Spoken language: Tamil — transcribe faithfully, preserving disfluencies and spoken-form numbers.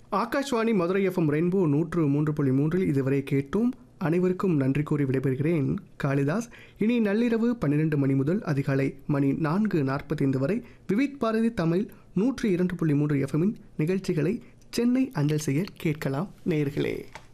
ஆகாஷ்வாணி மதுரை எஃப்எம் ரெயின்போ நூற்று மூன்று புள்ளி மூன்றில் இதுவரை கேட்டோம். அனைவருக்கும் நன்றி கூறி விடைபெறுகிறேன் காளிதாஸ். இனி நள்ளிரவு பன்னிரண்டு மணி முதல் அதிகாலை மணி நான்கு நாற்பத்தைந்து வரை விவித் பாரதி தமிழ் நூற்றி இரண்டு புள்ளி மூன்று எஃப்எம்மின் நிகழ்ச்சிகளை சென்னை அஞ்சல் செய்ய கேட்கலாம் நேயர்களே.